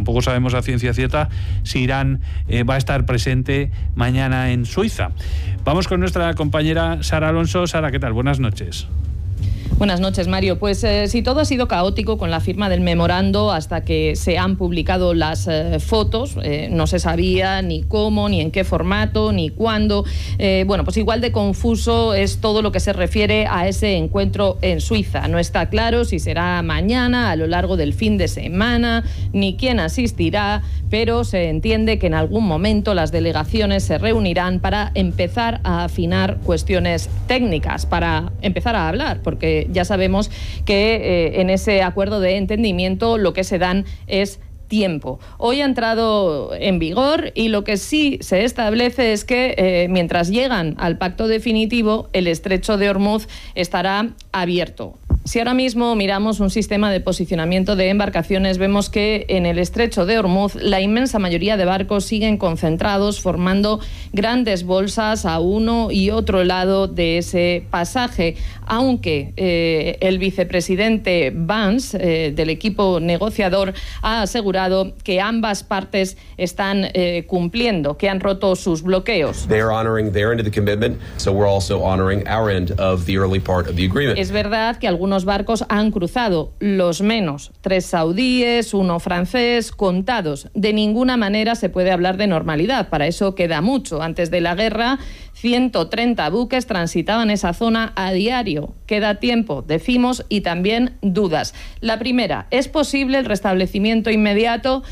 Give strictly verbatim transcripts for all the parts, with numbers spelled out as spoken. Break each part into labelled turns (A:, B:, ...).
A: tampoco sabemos a ciencia cierta si Irán eh, va a estar presente mañana en Suiza. Vamos con nuestra compañera Sara Alonso. Sara, ¿qué tal? Buenas noches.
B: Buenas noches, Mario. Pues eh, si todo ha sido caótico con la firma del memorando hasta que se han publicado las eh, fotos, eh, no se sabía ni cómo, ni en qué formato, ni cuándo. Eh, bueno, pues igual de confuso es todo lo que se refiere a ese encuentro en Suiza. No está claro si será mañana, a lo largo del fin de semana, ni quién asistirá, pero se entiende que en algún momento las delegaciones se reunirán para empezar a afinar cuestiones técnicas, para empezar a hablar, porque ya sabemos que eh, en ese acuerdo de entendimiento lo que se dan es tiempo. Hoy ha entrado en vigor y lo que sí se establece es que eh, mientras llegan al pacto definitivo, el estrecho de Hormuz estará abierto. Si ahora mismo miramos un sistema de posicionamiento de embarcaciones, vemos que en el estrecho de Hormuz la inmensa mayoría de barcos siguen concentrados, formando grandes bolsas a uno y otro lado de ese pasaje, aunque eh, el vicepresidente Vance, eh, del equipo negociador, ha asegurado que ambas partes están eh, cumpliendo, que han roto sus bloqueos.
C: They are honoring their end of the commitment, so we're also honoring our end of the early part of the agreement.
B: Es verdad que algunos Algunos barcos han cruzado, los menos, tres saudíes, uno francés, contados. De ninguna manera se puede hablar de normalidad, para eso queda mucho. Antes de la guerra, ciento treinta buques transitaban esa zona a diario. Queda tiempo, decimos, y también dudas. La primera, ¿es posible el restablecimiento inmediato?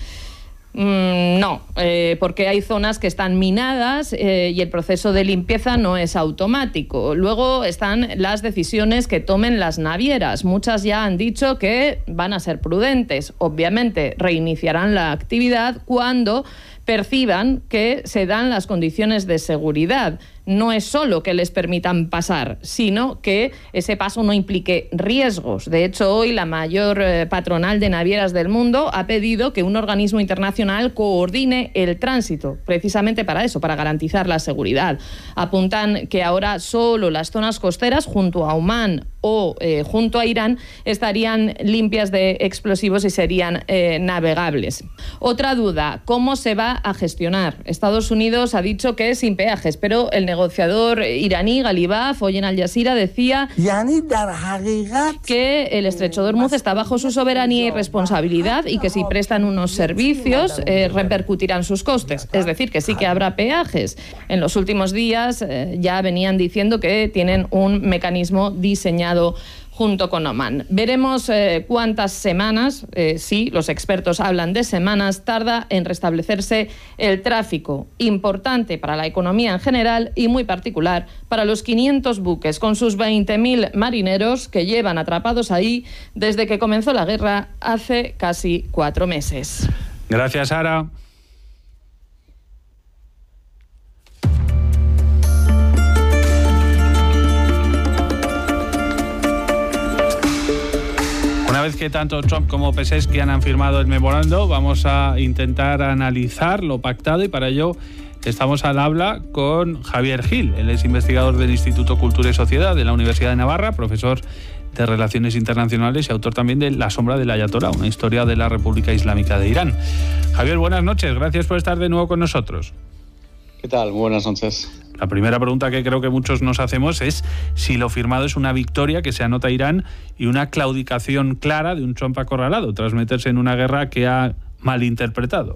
B: Mm, no, eh, porque hay zonas que están minadas eh, y el proceso de limpieza no es automático. Luego están las decisiones que tomen las navieras. Muchas ya han dicho que van a ser prudentes. Obviamente reiniciarán la actividad cuando perciban que se dan las condiciones de seguridad. No es solo que les permitan pasar, sino que ese paso no implique riesgos. De hecho, hoy la mayor eh, patronal de navieras del mundo ha pedido que un organismo internacional coordine el tránsito, precisamente para eso, para garantizar la seguridad. Apuntan que ahora solo las zonas costeras, junto a Omán o eh, junto a Irán, estarían limpias de explosivos y serían eh, navegables. Otra duda, ¿cómo se va a gestionar? Estados Unidos ha dicho que es sin peajes, pero el negociador iraní Galibaf, hoy en Al Jazeera, decía que el estrecho de Hormuz está bajo su soberanía y responsabilidad y que si prestan unos servicios eh, repercutirán sus costes. Es decir, que sí que habrá peajes. En los últimos días eh, ya venían diciendo que tienen un mecanismo diseñado junto con Omán. Veremos eh, cuántas semanas, eh, sí, los expertos hablan de semanas, tarda en restablecerse el tráfico, importante para la economía en general y muy particular para los quinientos buques con sus veinte mil marineros que llevan atrapados ahí desde que comenzó la guerra hace casi cuatro meses.
A: Gracias, Sara. Una vez que tanto Trump como Pesesky han firmado el memorando, vamos a intentar analizar lo pactado y para ello estamos al habla con Javier Gil. Él es investigador del Instituto Cultura y Sociedad de la Universidad de Navarra, profesor de Relaciones Internacionales y autor también de La sombra del Ayatolá, una historia de la República Islámica de Irán. Javier, buenas noches. Gracias por estar de nuevo con nosotros.
D: ¿Qué tal? Buenas noches.
A: La primera pregunta que creo que muchos nos hacemos es si lo firmado es una victoria que se anota a Irán y una claudicación clara de un Trump acorralado tras meterse en una guerra que ha malinterpretado.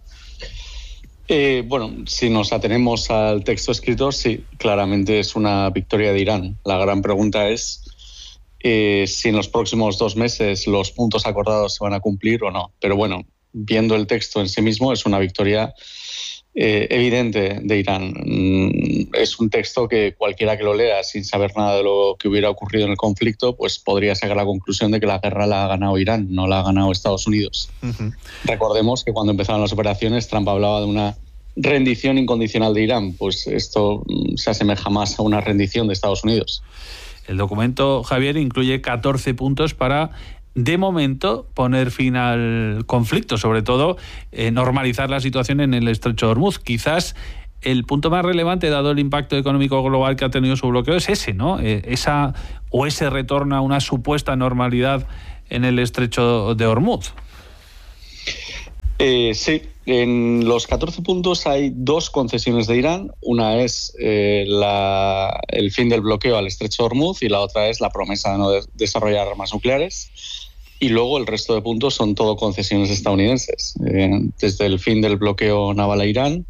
D: Eh, bueno, si nos atenemos al texto escrito, sí, claramente es una victoria de Irán. La gran pregunta es eh, si en los próximos dos meses los puntos acordados se van a cumplir o no. Pero bueno, viendo el texto en sí mismo, es una victoria Eh, evidente de Irán. Es un texto que cualquiera que lo lea sin saber nada de lo que hubiera ocurrido en el conflicto, pues podría sacar la conclusión de que la guerra la ha ganado Irán, no la ha ganado Estados Unidos. Uh-huh. Recordemos que cuando empezaron las operaciones, Trump hablaba de una rendición incondicional de Irán. Pues esto se asemeja más a una rendición de Estados Unidos.
A: El documento, Javier, incluye catorce puntos para, de momento, poner fin al conflicto, sobre todo eh, normalizar la situación en el estrecho de Hormuz. Quizás el punto más relevante, dado el impacto económico global que ha tenido su bloqueo, es ese, ¿no? Eh, esa o ese retorno a una supuesta normalidad en el estrecho de Hormuz.
D: Eh, sí, en los catorce puntos hay dos concesiones de Irán. Una es eh, la, el fin del bloqueo al estrecho de Hormuz y la otra es la promesa de no de- desarrollar armas nucleares. Y luego el resto de puntos son todo concesiones estadounidenses, eh, desde el fin del bloqueo naval a Irán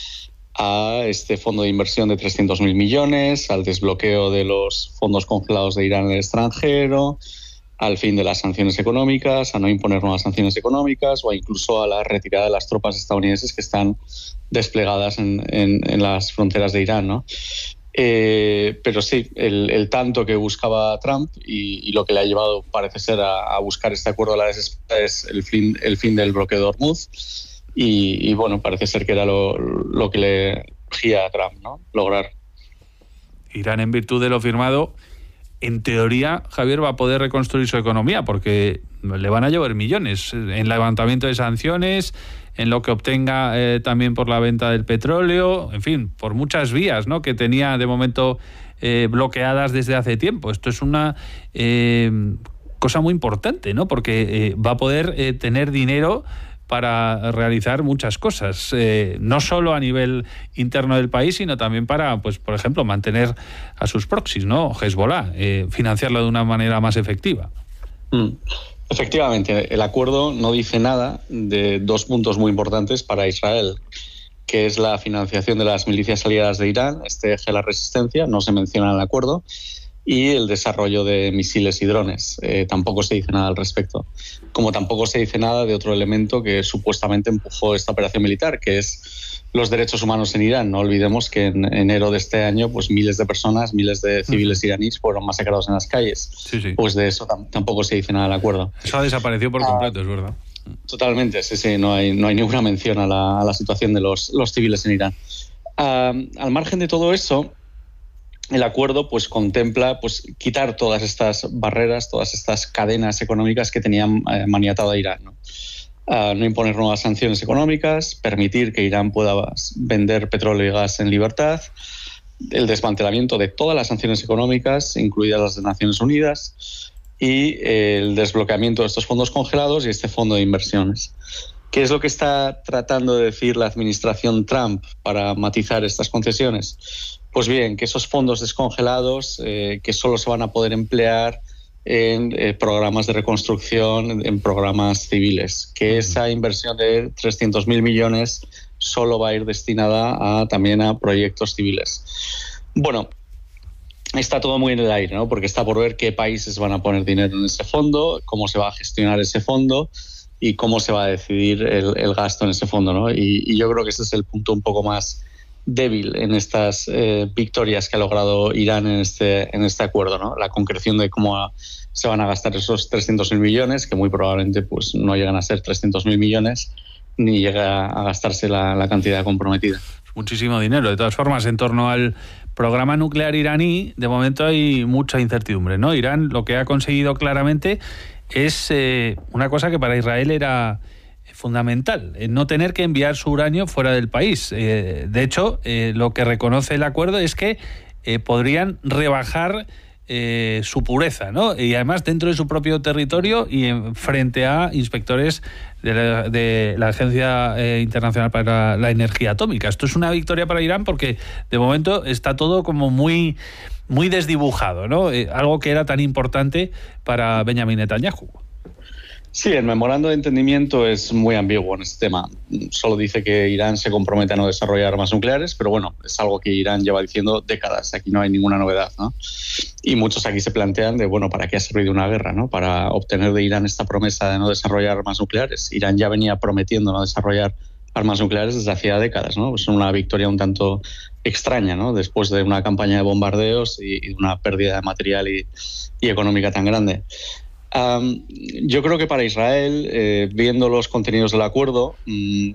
D: a este fondo de inversión de trescientos mil millones, al desbloqueo de los fondos congelados de Irán en el extranjero, al fin de las sanciones económicas, a no imponer nuevas sanciones económicas o incluso a la retirada de las tropas estadounidenses que están desplegadas en, en, en las fronteras de Irán, ¿no? Eh, pero sí, el, el tanto que buscaba Trump y, y lo que le ha llevado, parece ser, a, a buscar este acuerdo a la desesperada es el fin, el fin del bloqueo de Hormuz. Y, y bueno, parece ser que era lo, lo que le urgía a Trump, ¿no? Lograr.
A: Irán, en virtud de lo firmado, en teoría, Javier, va a poder reconstruir su economía porque le van a llover millones en levantamiento de sanciones, en lo que obtenga eh, también por la venta del petróleo, en fin, por muchas vías, ¿no?, que tenía de momento eh, bloqueadas desde hace tiempo. Esto es una eh, cosa muy importante, ¿no?, porque eh, va a poder eh, tener dinero para realizar muchas cosas, eh, no solo a nivel interno del país, sino también para, pues, por ejemplo, mantener a sus proxies, ¿no? Hezbollah, eh, financiarlo de una manera más efectiva.
D: Mm. Efectivamente, el acuerdo no dice nada de dos puntos muy importantes para Israel, que es la financiación de las milicias aliadas de Irán, este eje de la resistencia, no se menciona en el acuerdo, y el desarrollo de misiles y drones. Eh, tampoco se dice nada al respecto. Como tampoco se dice nada de otro elemento que supuestamente empujó esta operación militar, que es los derechos humanos en Irán. No olvidemos que en enero de este año, pues miles de personas, miles de civiles iraníes fueron masacrados en las calles.
A: Sí, sí.
D: Pues de eso tam- tampoco se dice nada al acuerdo.
A: Eso ha desaparecido por completo, ah, es verdad.
D: Totalmente, sí, sí. No hay, no hay ninguna mención a la, a la situación de los, los civiles en Irán. Uh, al margen de todo eso, el acuerdo pues contempla pues quitar todas estas barreras, todas estas cadenas económicas que tenían eh, maniatado a Irán, ¿no? Uh, no imponer nuevas sanciones económicas, permitir que Irán pueda vender petróleo y gas en libertad, el desmantelamiento de todas las sanciones económicas, incluidas las de Naciones Unidas, y el desbloqueamiento de estos fondos congelados y este fondo de inversiones. ¿Qué es lo que está tratando de decir la administración Trump para matizar estas concesiones? Pues bien, que esos fondos descongelados eh, que solo se van a poder emplear en eh, programas de reconstrucción, en programas civiles, que esa inversión de trescientos mil millones solo va a ir destinada a, también a proyectos civiles. Bueno, está todo muy en el aire, ¿no? Porque está por ver qué países van a poner dinero en ese fondo, cómo se va a gestionar ese fondo y cómo se va a decidir el, el gasto en ese fondo, ¿no? Y, y yo creo que ese es el punto un poco más débil en estas eh, victorias que ha logrado Irán en este, en este acuerdo, ¿no? La concreción de cómo a, se van a gastar esos trescientos mil millones, que muy probablemente pues, no llegan a ser trescientos mil millones, ni llega a gastarse la, la cantidad comprometida.
A: Muchísimo dinero. De todas formas, en torno al programa nuclear iraní, de momento hay mucha incertidumbre, ¿no? Irán lo que ha conseguido claramente es eh, una cosa que para Israel era fundamental, eh, no tener que enviar su uranio fuera del país. Eh, de hecho, eh, lo que reconoce el acuerdo es que eh, podrían rebajar eh, su pureza, ¿no? Y además dentro de su propio territorio y en, frente a inspectores de la, de la Agencia eh, Internacional para la Energía Atómica. Esto es una victoria para Irán porque de momento está todo como muy, muy desdibujado, ¿no? Eh, algo que era tan importante para Benjamin Netanyahu.
D: Sí, el memorando de entendimiento es muy ambiguo en este tema. Solo dice que Irán se compromete a no desarrollar armas nucleares, pero bueno, es algo que Irán lleva diciendo décadas. Aquí no hay ninguna novedad, ¿no? Y muchos aquí se plantean de, bueno, ¿para qué ha servido una guerra, ¿no? Para obtener de Irán esta promesa de no desarrollar armas nucleares. Irán ya venía prometiendo no desarrollar armas nucleares desde hacía décadas, ¿no? Es una victoria un tanto extraña, ¿no? Después de una campaña de bombardeos y, y una pérdida de material y, y económica tan grande. Um, yo creo que para Israel, eh, viendo los contenidos del acuerdo, um,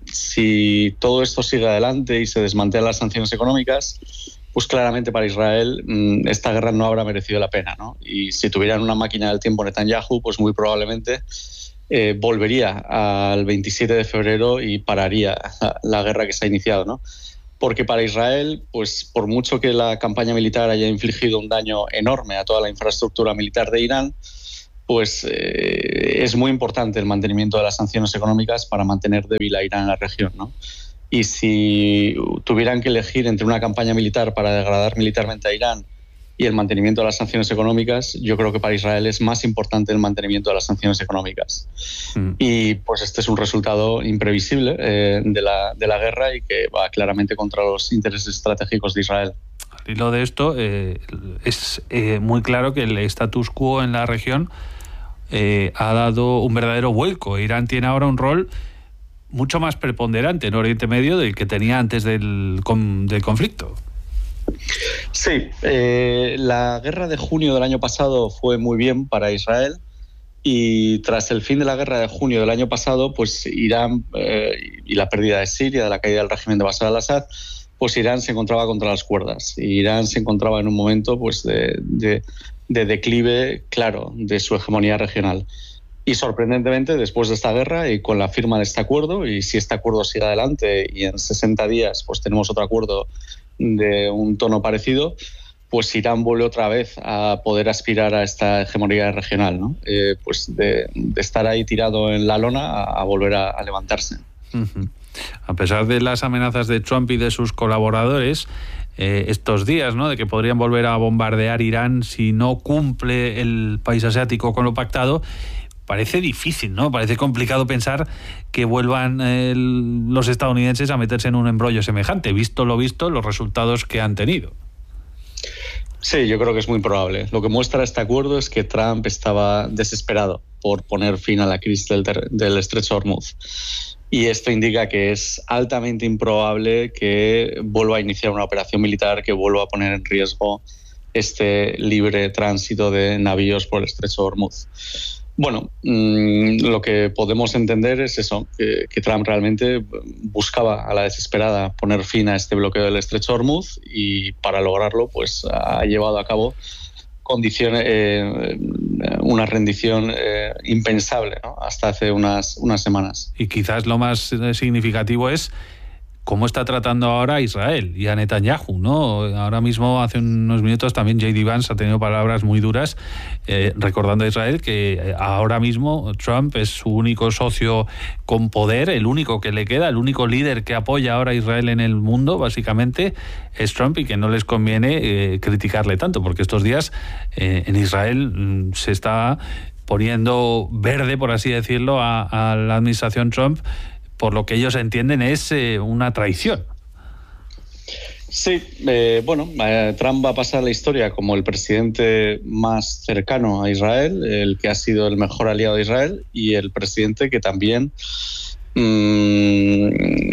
D: si todo esto sigue adelante y se desmantelan las sanciones económicas, pues claramente para Israel um, esta guerra no habrá merecido la pena, ¿no? Y si tuvieran una máquina del tiempo Netanyahu, pues muy probablemente eh, volvería al veintisiete de febrero y pararía la guerra que se ha iniciado, ¿no? Porque para Israel, pues por mucho que la campaña militar haya infligido un daño enorme a toda la infraestructura militar de Irán, pues eh, es muy importante el mantenimiento de las sanciones económicas para mantener débil a Irán en la región, ¿no? Y si tuvieran que elegir entre una campaña militar para degradar militarmente a Irán y el mantenimiento de las sanciones económicas, yo creo que para Israel es más importante el mantenimiento de las sanciones económicas. Mm. Y pues este es un resultado imprevisible eh, de, la, de la guerra y que va claramente contra los intereses estratégicos de Israel.
A: Al hilo de esto, eh, es eh, muy claro que el status quo en la región eh, ha dado un verdadero vuelco. Irán tiene ahora un rol mucho más preponderante en Oriente Medio del que tenía antes del, del conflicto.
D: Sí, eh, la guerra de junio del año pasado fue muy bien para Israel y tras el fin de la guerra de junio del año pasado, pues Irán eh, y la pérdida de Siria, de la caída del régimen de Bashar al-Assad, pues Irán se encontraba contra las cuerdas. Y Irán se encontraba en un momento pues de, de, de declive claro de su hegemonía regional. Y sorprendentemente, después de esta guerra y con la firma de este acuerdo, y si este acuerdo sigue adelante y en sesenta días pues tenemos otro acuerdo de un tono parecido, pues Irán vuelve otra vez a poder aspirar a esta hegemonía regional, ¿no? Eh, pues de, de estar ahí tirado en la lona a, a volver a, a levantarse.
A: Uh-huh. A pesar de las amenazas de Trump y de sus colaboradores, eh, estos días, ¿no?, de que podrían volver a bombardear Irán si no cumple el país asiático con lo pactado, parece difícil, ¿no? Parece complicado pensar que vuelvan eh, los estadounidenses a meterse en un embrollo semejante, visto lo visto, los resultados que han tenido.
D: Sí, yo creo que es muy probable. Lo que muestra este acuerdo es que Trump estaba desesperado por poner fin a la crisis del, ter- del Estrecho de Hormuz. Y esto indica que es altamente improbable que vuelva a iniciar una operación militar que vuelva a poner en riesgo este libre tránsito de navíos por el Estrecho de Hormuz. Bueno, mmm, lo que podemos entender es eso, que, que Trump realmente buscaba a la desesperada poner fin a este bloqueo del Estrecho de Hormuz y para lograrlo pues ha llevado a cabo condiciones, eh, una rendición eh, impensable, ¿no?, hasta hace unas, unas semanas.
A: Y quizás lo más significativo es cómo está tratando ahora a Israel y a Netanyahu, ¿no? Ahora mismo, hace unos minutos, también J D Vance ha tenido palabras muy duras eh, recordando a Israel que ahora mismo Trump es su único socio con poder, el único que le queda, el único líder que apoya ahora a Israel en el mundo, básicamente, es Trump, y que no les conviene eh, criticarle tanto, porque estos días eh, en Israel mm, se está poniendo verde, por así decirlo, a, a la administración Trump, por lo que ellos entienden es eh, una traición.
D: Sí, eh, bueno, eh, Trump va a pasar a la historia como el presidente más cercano a Israel, el que ha sido el mejor aliado de Israel y el presidente que también mmm,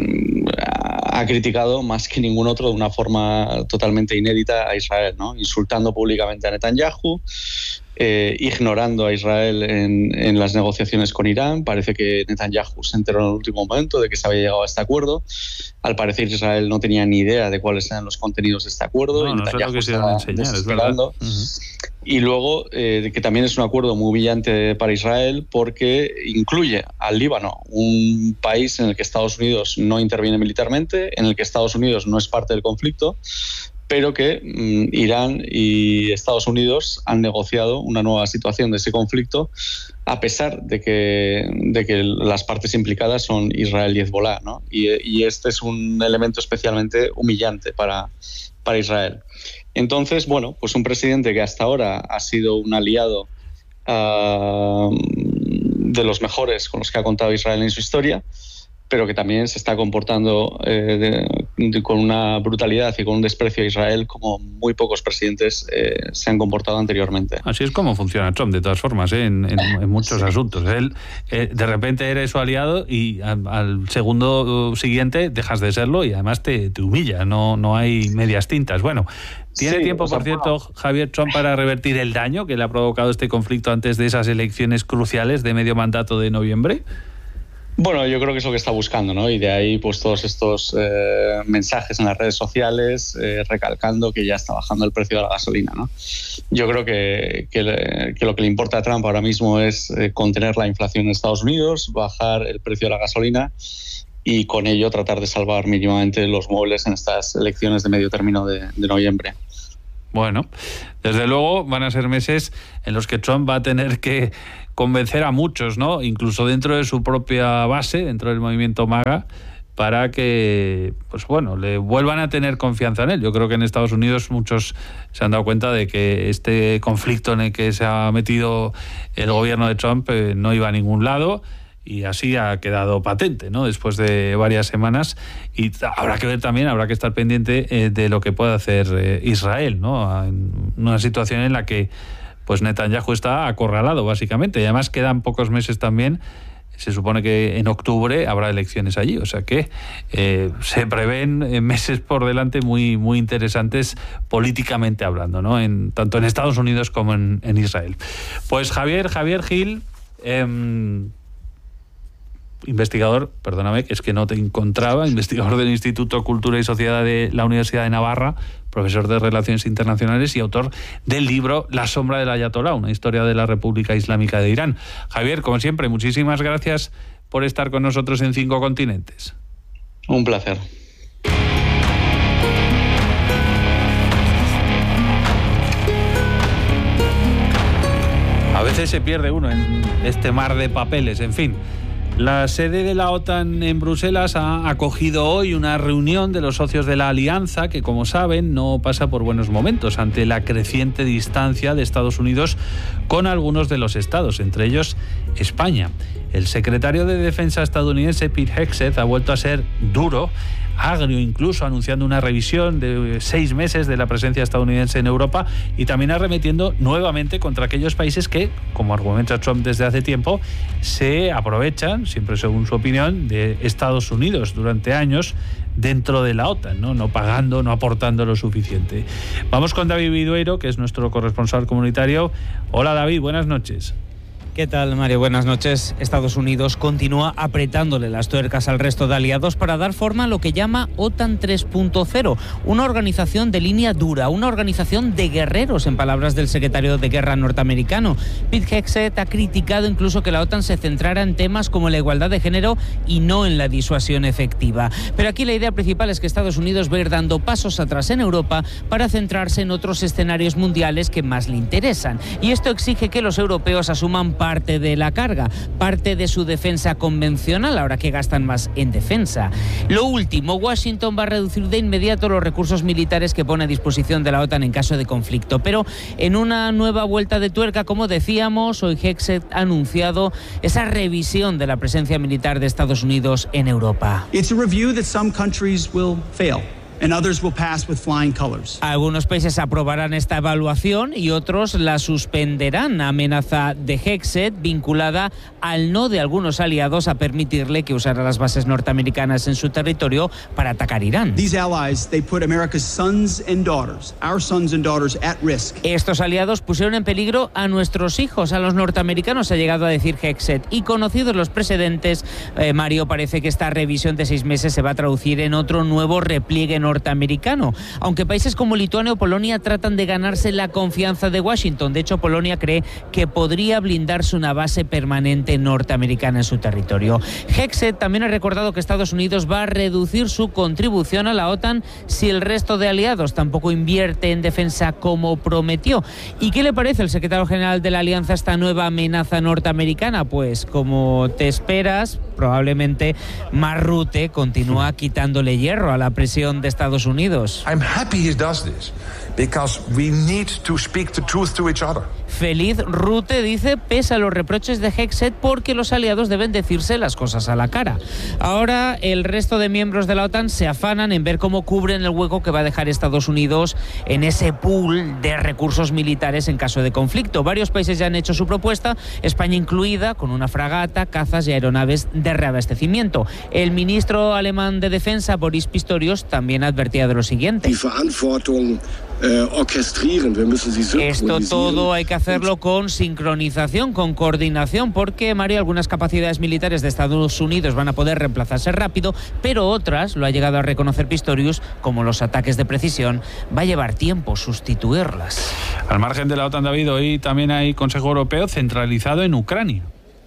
D: ha criticado más que ningún otro de una forma totalmente inédita a Israel, ¿no? Insultando públicamente a Netanyahu, Eh, ignorando a Israel en, en las negociaciones con Irán. Parece que Netanyahu se enteró en el último momento de que se había llegado a este acuerdo. Al parecer Israel no tenía ni idea de cuáles eran los contenidos de este acuerdo.
A: No,
D: y
A: no
D: Netanyahu
A: sé lo que se
D: estaba
A: enseñar,
D: desesperando.
A: Es uh-huh.
D: Y luego eh, que también es un acuerdo muy humillante para Israel porque incluye al Líbano, un país en el que Estados Unidos no interviene militarmente, en el que Estados Unidos no es parte del conflicto, pero que mmm, Irán y Estados Unidos han negociado una nueva situación de ese conflicto, a pesar de que, de que las partes implicadas son Israel y Hezbolá, ¿no? Y, y este es un elemento especialmente humillante para, para Israel. Entonces, bueno, pues un presidente que hasta ahora ha sido un aliado uh, de los mejores con los que ha contado Israel en su historia, pero que también se está comportando eh, de, de, con una brutalidad y con un desprecio a Israel como muy pocos presidentes eh, se han comportado anteriormente.
A: Así es como funciona Trump, de todas formas, ¿eh? en, en, en muchos sí. asuntos. Él eh, de repente eres su aliado y al, al segundo siguiente dejas de serlo y además te, te humilla, no, no hay medias tintas. Bueno, ¿tiene sí, tiempo, o sea, por cierto, bueno. Javier Trump para revertir el daño que le ha provocado este conflicto antes de esas elecciones cruciales de medio mandato de noviembre?
D: Bueno, yo creo que es lo que está buscando, ¿no? Y de ahí pues todos estos eh, mensajes en las redes sociales eh, recalcando que ya está bajando el precio de la gasolina, ¿no? Yo creo que, que, le, que lo que le importa a Trump ahora mismo es eh, contener la inflación en Estados Unidos, bajar el precio de la gasolina y con ello tratar de salvar mínimamente los muebles en estas elecciones de medio término de, de noviembre.
A: Bueno, desde luego van a ser meses en los que Trump va a tener que convencer a muchos, ¿no? Incluso dentro de su propia base, dentro del movimiento MAGA, para que, pues bueno, le vuelvan a tener confianza en él. Yo creo que en Estados Unidos muchos se han dado cuenta de que este conflicto en el que se ha metido el gobierno de Trump eh, no iba a ningún lado. Y así ha quedado patente, ¿no? Después de varias semanas. Y habrá que ver también, habrá que estar pendiente eh, de lo que puede hacer eh, Israel, ¿no? En una situación en la que pues Netanyahu está acorralado, básicamente. Y además quedan pocos meses también. Se supone que en octubre habrá elecciones allí. O sea que eh, se prevén meses por delante muy, muy interesantes políticamente hablando, ¿no? En, tanto en Estados Unidos como en, en Israel. Pues Javier, Javier Gil... Eh, investigador, perdóname, que es que no te encontraba, investigador del Instituto Cultura y Sociedad de la Universidad de Navarra, profesor de Relaciones Internacionales y autor del libro La sombra del Ayatolá, una historia de la República Islámica de Irán. Javier, como siempre, muchísimas gracias por estar con nosotros en Cinco Continentes.
D: Un placer.
A: A veces se pierde uno en este mar de papeles, en fin. La sede de la OTAN en Bruselas ha acogido hoy una reunión de los socios de la alianza que, como saben, no pasa por buenos momentos ante la creciente distancia de Estados Unidos con algunos de los estados, entre ellos España. El secretario de Defensa estadounidense, Pete Hegseth, ha vuelto a ser duro, agrio incluso, anunciando una revisión de seis meses de la presencia estadounidense en Europa y también arremetiendo nuevamente contra aquellos países que, como argumenta Trump desde hace tiempo, se aprovechan, siempre según su opinión, de Estados Unidos durante años dentro de la OTAN, ¿no? No pagando, no aportando lo suficiente. Vamos con David Vidueiro, que es nuestro corresponsal comunitario. Hola David, buenas noches.
E: ¿Qué tal, Mario? Buenas noches. Estados Unidos continúa apretándole las tuercas al resto de aliados para dar forma a lo que llama OTAN tres punto cero, una organización de línea dura, una organización de guerreros, en palabras del secretario de Guerra norteamericano. Pete Hegseth ha criticado incluso que la OTAN se centrara en temas como la igualdad de género y no en la disuasión efectiva. Pero aquí la idea principal es que Estados Unidos va a ir dando pasos atrás en Europa para centrarse en otros escenarios mundiales que más le interesan. Y esto exige que los europeos asuman parte parte de la carga, parte de su defensa convencional, ahora que gastan más en defensa. Lo último, Washington va a reducir de inmediato los recursos militares que pone a disposición de la OTAN en caso de conflicto, pero en una nueva vuelta de tuerca, como decíamos, hoy Hegseth ha anunciado esa revisión de la presencia militar de Estados Unidos en Europa.
F: It's a review that some countries will fail. And others will pass with flying colors.
E: Algunos países aprobarán esta evaluación y otros la suspenderán. Amenaza de Hegseth vinculada al no de algunos aliados a permitirle que usara las bases norteamericanas en su territorio para atacar Irán.
F: These allies, they put America's sons and daughters, our sons and daughters at risk.
E: Estos aliados pusieron en peligro a nuestros hijos, a los norteamericanos, ha llegado a decir Hegseth. Y conocidos los precedentes, eh, Mario, parece que esta revisión de seis meses se va a traducir en otro nuevo repliegue norteamericano, aunque países como Lituania o Polonia tratan de ganarse la confianza de Washington. De hecho, Polonia cree que podría blindarse una base permanente norteamericana en su territorio. Hegseth también ha recordado que Estados Unidos va a reducir su contribución a la OTAN si el resto de aliados tampoco invierte en defensa como prometió. ¿Y qué le parece al secretario general de la Alianza esta nueva amenaza norteamericana? Pues como te esperas, probablemente Marrute continúa quitándole hierro a la presión de Estados Unidos.
G: I'm happy he does this because we need to speak the truth to each other.
E: Feliz Rutte dice, pese a los reproches de Hegseth, porque los aliados deben decirse las cosas a la cara. Ahora el resto de miembros de la OTAN se afanan en ver cómo cubren el hueco que va a dejar Estados Unidos en ese pool de recursos militares en caso de conflicto. Varios países ya han hecho su propuesta, España incluida, con una fragata, cazas y aeronaves de reabastecimiento. El ministro alemán de Defensa, Boris Pistorius, también advertía de lo siguiente. Esto todo hay que hacerlo con sincronización, con coordinación, porque, Mario, algunas capacidades militares de Estados Unidos van a poder reemplazarse rápido, pero otras, lo ha llegado a reconocer Pistorius, como los ataques de precisión, va a llevar tiempo sustituirlas.
A: Al margen de la OTAN, David, hoy también hay Consejo Europeo centralizado en Ucrania.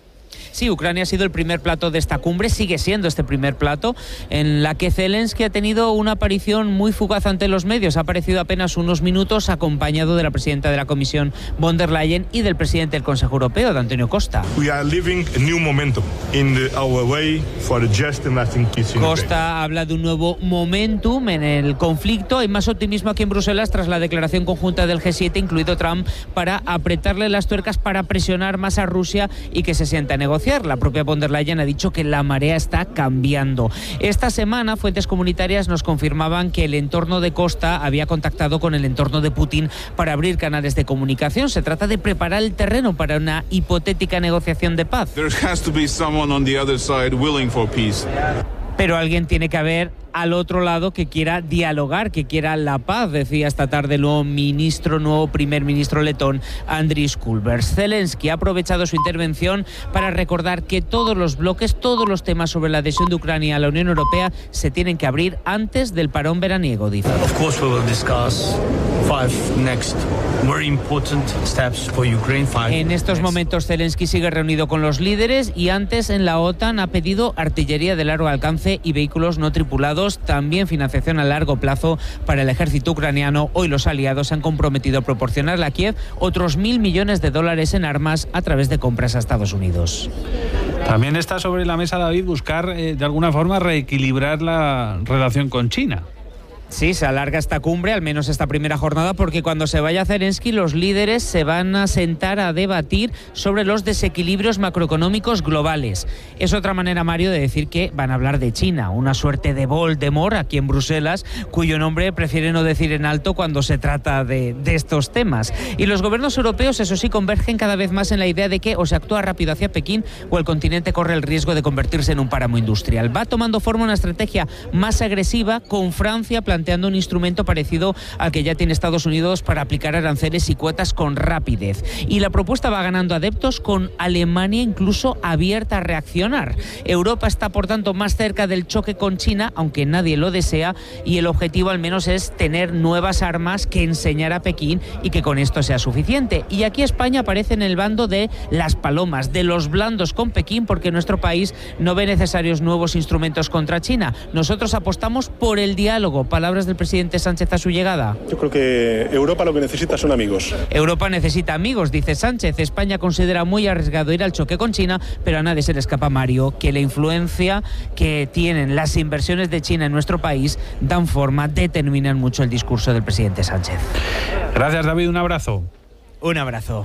E: Sí, Ucrania ha sido el primer plato de esta cumbre, sigue siendo este primer plato, en la que Zelensky ha tenido una aparición muy fugaz ante los medios. Ha aparecido apenas unos minutos acompañado de la presidenta de la Comisión, von der Leyen, y del presidente del Consejo Europeo, de Antonio Costa.
H: We are living a new momentum in the, our way for a just and lasting peace in
E: Costa
H: Ukraine.
E: habla de un nuevo momentum en el conflicto. Hay más optimismo aquí en Bruselas tras la declaración conjunta del G siete, incluido Trump, para apretarle las tuercas, para presionar más a Rusia y que se sienta a negociar. La propia von der Leyen ha dicho que la marea está cambiando. Esta semana, fuentes comunitarias nos confirmaban que el entorno de Costa había contactado con el entorno de Putin para abrir canales de comunicación. Se trata de preparar el terreno para una hipotética negociación de paz.
I: There has to be someone on the other side willing for peace.
E: Pero alguien tiene que haber al otro lado que quiera dialogar, que quiera la paz, decía esta tarde el nuevo ministro, nuevo primer ministro letón, Andris Kulbergs. Zelensky ha aprovechado su intervención para recordar que todos los bloques, todos los temas sobre la adhesión de Ucrania a la Unión Europea se tienen que abrir antes del parón veraniego, dice.
J: Of course we will discuss five next very important steps for Ukraine. Five
E: en estos
J: next.
E: momentos Zelensky sigue reunido con los líderes y antes en la OTAN ha pedido artillería de largo alcance y vehículos no tripulados, también financiación a largo plazo para el ejército ucraniano. Hoy los aliados se han comprometido a proporcionarle a Kiev otros mil millones de dólares en armas a través de compras a Estados Unidos.
A: También está sobre la mesa, David, buscar eh, de alguna forma reequilibrar la relación con China.
E: Sí, se alarga esta cumbre, al menos esta primera jornada, porque cuando se vaya Zelensky, los líderes se van a sentar a debatir sobre los desequilibrios macroeconómicos globales. Es otra manera, Mario, de decir que van a hablar de China, una suerte de Voldemort aquí en Bruselas, cuyo nombre prefiere no decir en alto cuando se trata de, de estos temas. Y los gobiernos europeos, eso sí, convergen cada vez más en la idea de que o se actúa rápido hacia Pekín o el continente corre el riesgo de convertirse en un páramo industrial. Va tomando forma una estrategia más agresiva, con Francia planteando planteando un instrumento parecido al que ya tiene Estados Unidos para aplicar aranceles y cuotas con rapidez. Y la propuesta va ganando adeptos, con Alemania incluso abierta a reaccionar. Europa está, por tanto, más cerca del choque con China, aunque nadie lo desea, y el objetivo al menos es tener nuevas armas que enseñar a Pekín y que con esto sea suficiente. Y aquí España aparece en el bando de las palomas, de los blandos con Pekín, porque nuestro país no ve necesarios nuevos instrumentos contra China. Nosotros apostamos por el diálogo. Palabras del presidente Sánchez a su llegada.
K: Yo creo que Europa lo que necesita son amigos.
E: Europa necesita amigos, dice Sánchez. España considera muy arriesgado ir al choque con China, pero a nadie se le escapa, Mario, que la influencia que tienen las inversiones de China en nuestro país dan forma, determinan mucho el discurso del presidente Sánchez.
A: Gracias, David. Un abrazo.
E: Un abrazo.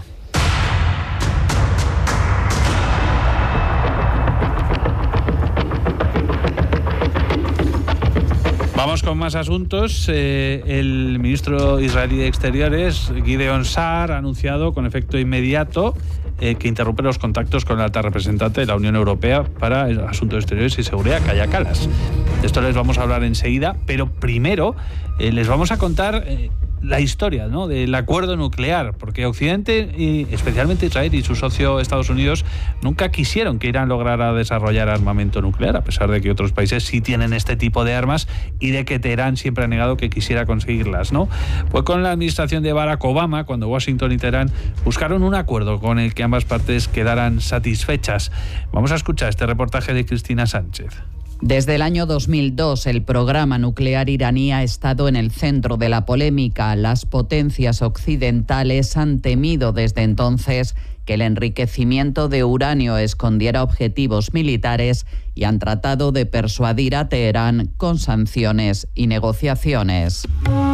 A: Vamos con más asuntos. Eh, el ministro israelí de Exteriores, Gideon Saar, ha anunciado con efecto inmediato eh, que interrumpe los contactos con la alta representante de la Unión Europea para Asuntos Exteriores y Seguridad, Kaja Kallas. De esto les vamos a hablar enseguida, pero primero eh, les vamos a contar eh, la historia, ¿no?, del acuerdo nuclear, porque Occidente, y especialmente Israel y su socio Estados Unidos, nunca quisieron que Irán lograra desarrollar armamento nuclear, a pesar de que otros países sí tienen este tipo de armas y de que Teherán siempre ha negado que quisiera conseguirlas, ¿no? Fue con la administración de Barack Obama cuando Washington y Teherán buscaron un acuerdo con el que ambas partes quedaran satisfechas. Vamos a escuchar este reportaje de Cristina Sánchez.
L: Desde el año dos mil dos, el programa nuclear iraní ha estado en el centro de la polémica. Las potencias occidentales han temido desde entonces que el enriquecimiento de uranio escondiera objetivos militares y han tratado de persuadir a Teherán con sanciones y negociaciones.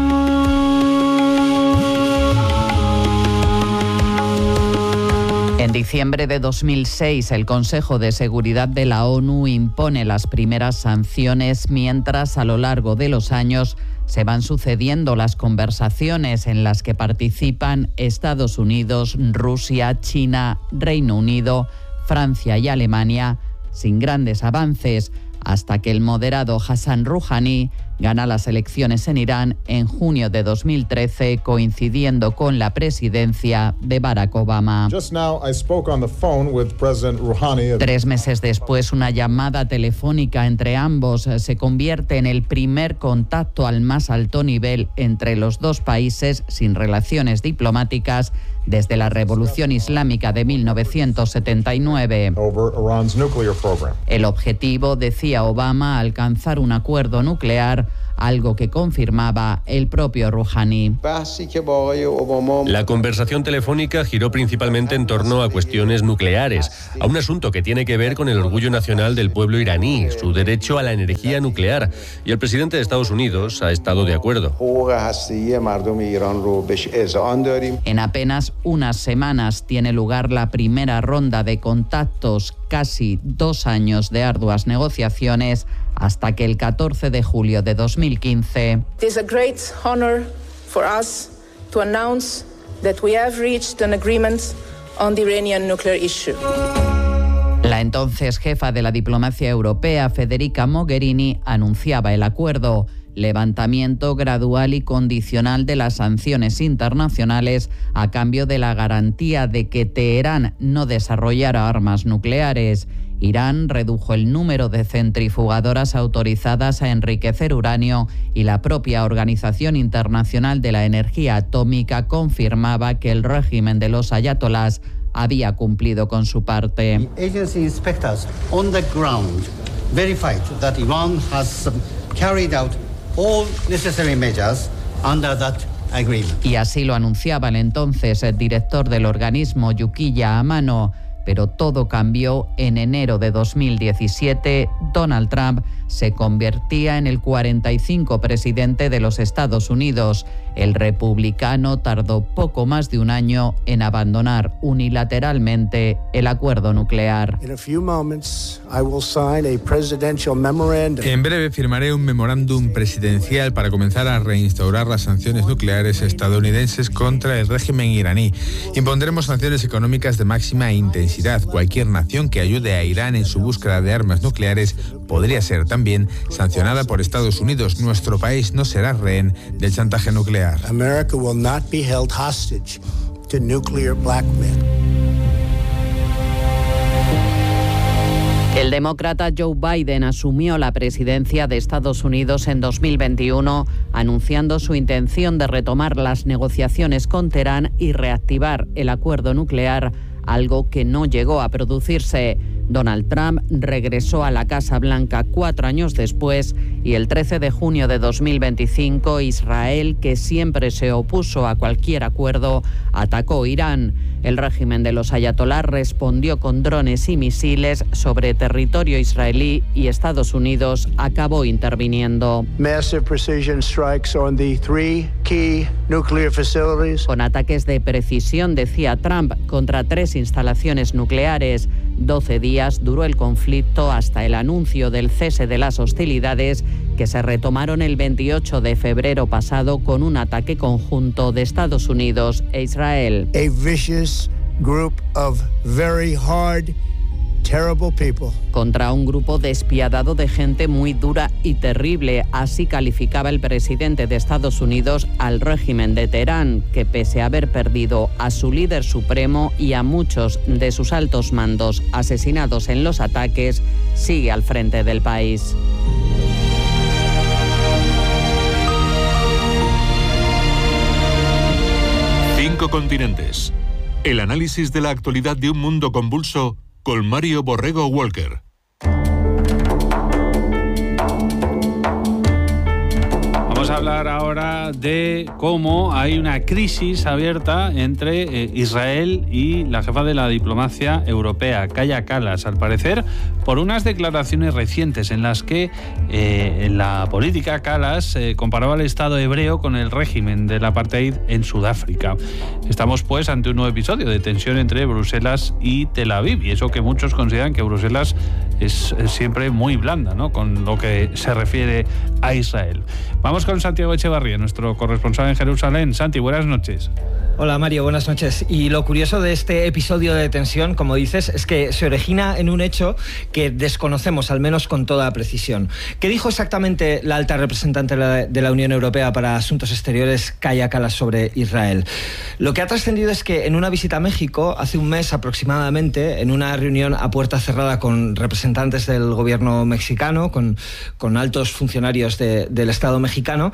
L: En diciembre de dos mil seis, el Consejo de Seguridad de la ONU impone las primeras sanciones, mientras a lo largo de los años se van sucediendo las conversaciones en las que participan Estados Unidos, Rusia, China, Reino Unido, Francia y Alemania, sin grandes avances, hasta que el moderado Hassan Rouhani gana las elecciones en Irán en junio de dos mil trece, coincidiendo con la presidencia de Barack Obama.
M: Just now I spoke on the phone with President Rouhani.
L: Tres meses después, una llamada telefónica entre ambos se convierte en el primer contacto al más alto nivel entre los dos países sin relaciones diplomáticas desde la Revolución Islámica de mil novecientos setenta y nueve. El objetivo, decía Obama, alcanzar un acuerdo nuclear, algo que confirmaba el propio Rouhani.
N: La conversación telefónica giró principalmente en torno a cuestiones nucleares, a un asunto que tiene que ver con el orgullo nacional del pueblo iraní, su derecho a la energía nuclear, y el presidente de Estados Unidos ha estado de acuerdo.
L: En apenas unas semanas tiene lugar la primera ronda de contactos, casi dos años de arduas negociaciones, hasta que el catorce de julio de dos mil quince.
O: It is a great honor for us to announce that we have reached an agreement on the Iranian nuclear issue.
L: La entonces jefa de la diplomacia europea, Federica Mogherini, anunciaba el acuerdo: levantamiento gradual y condicional de las sanciones internacionales a cambio de la garantía de que Teherán no desarrollara armas nucleares. Irán redujo el número de centrifugadoras autorizadas a enriquecer uranio y la propia Organización Internacional de la Energía Atómica confirmaba que el régimen de los ayatolás había cumplido con su parte.
P: The agency inspectors on the ground verified that Iran has carried out all necessary measures under that agreement.
L: Y así lo anunciaba el entonces el director del organismo, Yukiya Amano. Pero todo cambió en enero de dos mil diecisiete. Donald Trump se convertía en el cuarenta y cinco presidente de los Estados Unidos. El republicano tardó poco más de un año en abandonar unilateralmente el acuerdo nuclear.
Q: En breve firmaré un memorándum presidencial para comenzar a reinstaurar las sanciones nucleares estadounidenses contra el régimen iraní. Impondremos sanciones económicas de máxima intensidad. Cualquier nación que ayude a Irán en su búsqueda de armas nucleares podría ser también sancionada por Estados Unidos. Nuestro país no será rehén del chantaje nuclear.
R: America will not be held hostage to nuclear blackmail.
L: El demócrata Joe Biden asumió la presidencia de Estados Unidos en dos mil veintiuno, anunciando su intención de retomar las negociaciones con Teherán y reactivar el acuerdo nuclear, algo que no llegó a producirse. Donald Trump regresó a la Casa Blanca cuatro años después y el trece de junio de dos mil veinticinco Israel, que siempre se opuso a cualquier acuerdo, atacó Irán. El régimen de los ayatolás respondió con drones y misiles sobre territorio israelí y Estados Unidos acabó interviniendo.
R: Massive precision strikes on the three key nuclear facilities.
L: Con ataques de precisión, decía Trump, contra tres instalaciones nucleares. doce días duró el conflicto hasta el anuncio del cese de las hostilidades, que se retomaron el veintiocho de febrero pasado con un ataque conjunto de Estados Unidos e Israel.
R: A vicious group of very hard, terrible people.
L: Contra un grupo despiadado de gente muy dura y terrible, así calificaba el presidente de Estados Unidos al régimen de Teherán, que pese a haber perdido a su líder supremo y a muchos de sus altos mandos asesinados en los ataques, sigue al frente del país.
S: Cinco continentes. El análisis de la actualidad de un mundo convulso con Mario Borrego Walker.
A: Vamos a hablar ahora de cómo hay una crisis abierta entre eh, Israel y la jefa de la diplomacia europea, Kaja Kallas, al parecer por unas declaraciones recientes en las que eh, en la política Kallas eh, comparaba al Estado hebreo con el régimen del apartheid en Sudáfrica. Estamos pues ante un nuevo episodio de tensión entre Bruselas y Tel Aviv, y eso que muchos consideran que Bruselas es, es siempre muy blanda, ¿no?, con lo que se refiere a Israel. Vamos con Santiago Echevarría, nuestro corresponsal en Jerusalén. Santi, buenas noches.
T: Hola Mario, buenas noches. Y lo curioso de este episodio de tensión, como dices, es que se origina en un hecho que desconocemos, al menos con toda precisión. ¿Qué dijo exactamente la alta representante de la Unión Europea para Asuntos Exteriores, Kaja Kallas, sobre Israel? Lo que ha trascendido es que en una visita a México, hace un mes aproximadamente, en una reunión a puerta cerrada con representantes del gobierno mexicano, con, con altos funcionarios de, del Estado mexicano,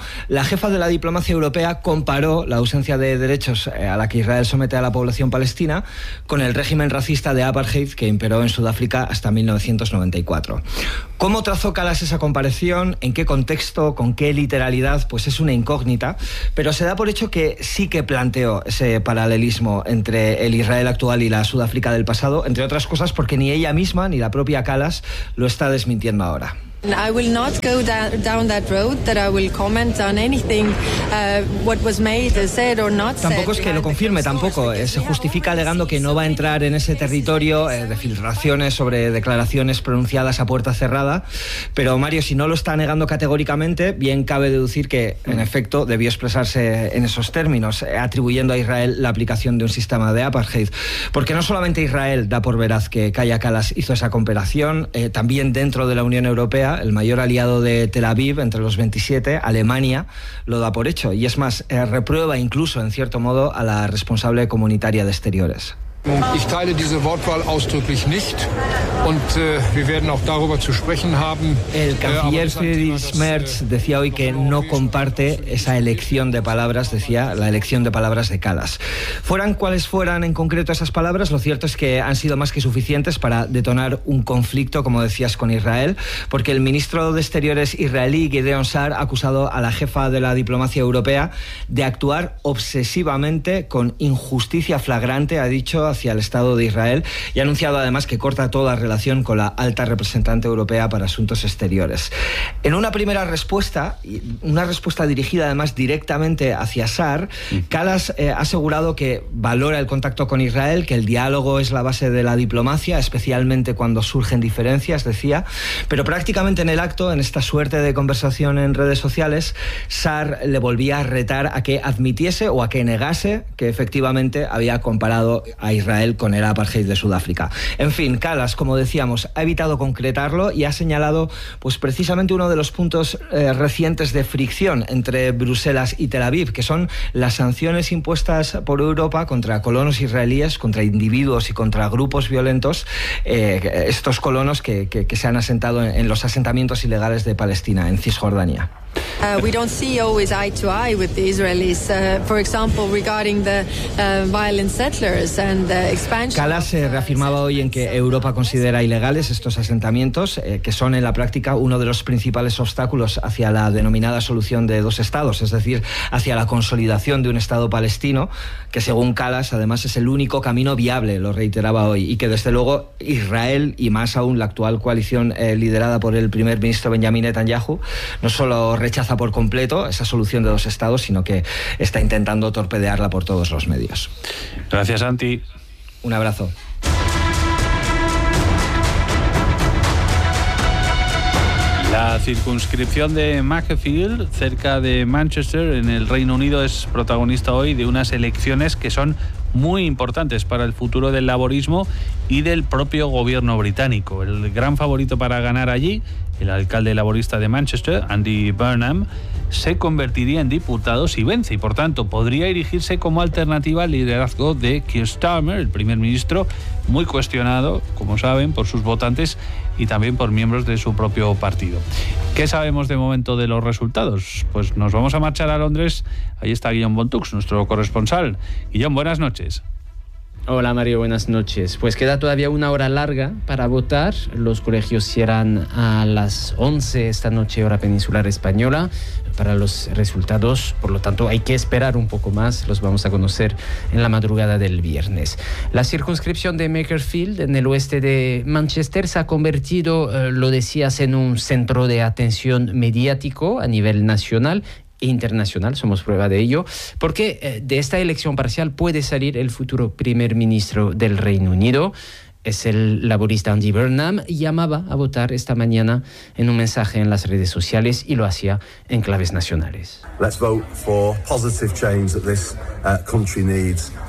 T: la jefa de la diplomacia europea comparó la ausencia de derechos a la que Israel somete a la población palestina con el régimen racista de apartheid que imperó en Sudáfrica hasta mil novecientos noventa y cuatro. ¿Cómo trazó Kallas esa comparación? ¿En qué contexto? ¿Con qué literalidad? Pues es una incógnita, pero se da por hecho que sí que planteó ese paralelismo entre el Israel actual y la Sudáfrica del pasado, entre otras cosas porque ni ella misma ni la propia Kallas lo está desmintiendo ahora.
U: I will not go down, down that road that I will comment on anything uh, what was made, said or not said.
T: Tampoco es que lo confirme, tampoco. Eh, se justifica alegando que no va a entrar en ese territorio eh, de filtraciones sobre declaraciones pronunciadas a puerta cerrada. Pero Mario, si no lo está negando categóricamente, bien cabe deducir que, en efecto, debió expresarse en esos términos, eh, atribuyendo a Israel la aplicación de un sistema de apartheid. Porque no solamente Israel da por veraz que Kaja Kallas hizo esa comparación, eh, también dentro de la Unión Europea, el mayor aliado de Tel Aviv entre los veintisiete, Alemania, lo da por hecho. Y es más, eh, reprueba incluso, en cierto modo, a la responsable comunitaria de Exteriores.
V: Ich teile diese Wortwahl ausdrücklich nicht und äh, wir werden auch darüber zu sprechen haben.
T: El canciller Friedrich Merz decía hoy que no comparte esa elección de palabras, decía, la elección de palabras de Kallas. Fueran cuales fueran en concreto esas palabras, lo cierto es que han sido más que suficientes para detonar un conflicto, como decías, con Israel, porque el ministro de Exteriores israelí, Gideon Sa'ar, ha acusado a la jefa de la diplomacia europea de actuar obsesivamente con injusticia flagrante, ha dicho, hacia el Estado de Israel, y ha anunciado además que corta toda relación con la alta representante europea para asuntos exteriores. En una primera respuesta, una respuesta dirigida además directamente hacia Sa'ar, Kallas eh, ha asegurado que valora el contacto con Israel, que el diálogo es la base de la diplomacia, especialmente cuando surgen diferencias, decía, pero prácticamente en el acto, en esta suerte de conversación en redes sociales, Sa'ar le volvía a retar a que admitiese o a que negase que efectivamente había comparado a Israel con el apartheid de Sudáfrica. En fin, Kallas, como decíamos, ha evitado concretarlo y ha señalado pues precisamente uno de los puntos eh, recientes de fricción entre Bruselas y Tel Aviv, que son las sanciones impuestas por Europa contra colonos israelíes, contra individuos y contra grupos violentos, eh, estos colonos que, que, que se han asentado en, en los asentamientos ilegales de Palestina, en Cisjordania.
U: Uh, we don't see always eye to eye with the Israelis. Uh, for example, regarding the uh, violent settlers and the expansion.
T: Kallas se reafirmaba hoy en que Europa considera ilegales estos asentamientos, eh, que son en la práctica uno de los principales obstáculos hacia la denominada solución de dos estados, es decir, hacia la consolidación de un Estado palestino, que según Kallas además es el único camino viable, lo reiteraba hoy, y que desde luego Israel y más aún la actual coalición eh, liderada por el primer ministro Benjamin Netanyahu no solo rechaza por completo esa solución de dos estados, sino que está intentando torpedearla por todos los medios.
A: Gracias, Santi.
T: Un abrazo.
A: La circunscripción de Macclesfield, cerca de Manchester, en el Reino Unido, es protagonista hoy de unas elecciones que son muy importantes para el futuro del laborismo y del propio gobierno británico. El gran favorito para ganar allí, el alcalde laborista de Manchester, Andy Burnham, se convertiría en diputado si vence y, por tanto, podría erigirse como alternativa al liderazgo de Keir Starmer, el primer ministro, muy cuestionado, como saben, por sus votantes y también por miembros de su propio partido. ¿Qué sabemos de momento de los resultados? Pues nos vamos a marchar a Londres. Ahí está Guillaume Bontux, nuestro corresponsal. Guillaume, buenas noches.
W: Hola Mario, buenas noches. Pues queda todavía una hora larga para votar. Los colegios cierran a las once esta noche, hora peninsular española, para los resultados. Por lo tanto, hay que esperar un poco más. Los vamos a conocer en la madrugada del viernes. La circunscripción de Macclesfield, en el oeste de Manchester, se ha convertido, eh, lo decías, en un centro de atención mediático a nivel nacional e internacional, somos prueba de ello, porque eh, de esta elección parcial puede salir el futuro primer ministro del Reino Unido. Es el laborista Andy Burnham, llamaba a votar esta mañana en un mensaje en las redes sociales y lo hacía en claves nacionales.
X: Let's vote for positive change that this uh, country needs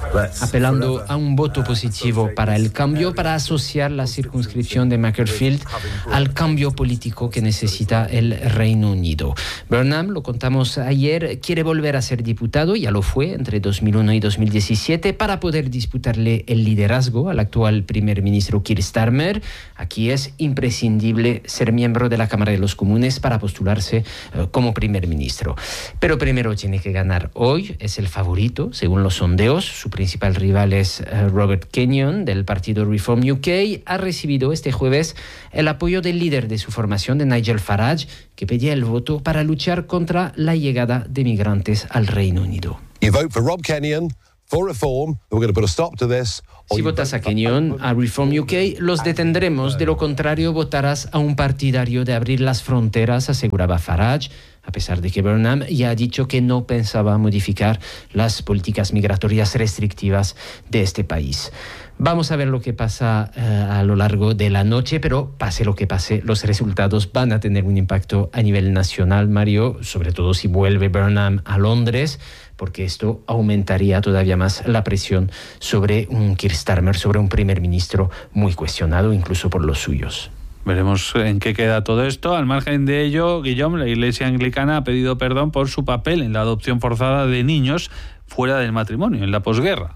W: apelando a un voto positivo para el cambio, para asociar la circunscripción de Macclesfield al cambio político que necesita el Reino Unido. Burnham, lo contamos ayer, quiere volver a ser diputado, ya lo fue entre dos mil uno y dos mil diecisiete, para poder disputarle el liderazgo al actual primer ministro Keir Starmer. Aquí es imprescindible ser miembro de la Cámara de los Comunes para postularse uh, como primer ministro. Pero primero tiene que ganar hoy, es el favorito, según los sondeos. Su principal rival es uh, Robert Kenyon, del partido Reform U K. Ha recibido este jueves el apoyo del líder de su formación, de Nigel Farage, que pedía el voto para luchar contra la llegada de migrantes al Reino Unido.
B: You vote for Rob Kenyon, for reform, we're going to put a stop to this.
W: Si votas a Kenyon, a Reform U K, los detendremos. De lo contrario, votarás a un partidario de abrir las fronteras, aseguraba Farage, a pesar de que Burnham ya ha dicho que no pensaba modificar las políticas migratorias restrictivas de este país. Vamos a ver lo que pasa uh, a lo largo de la noche, pero pase lo que pase, los resultados van a tener un impacto a nivel nacional, Mario, sobre todo si vuelve Burnham a Londres, porque esto aumentaría todavía más la presión sobre un Keir Starmer, sobre un primer ministro muy cuestionado, incluso por los suyos.
A: Veremos en qué queda todo esto. Al margen de ello, Guillaume, la Iglesia Anglicana ha pedido perdón por su papel en la adopción forzada de niños fuera del matrimonio, en la posguerra.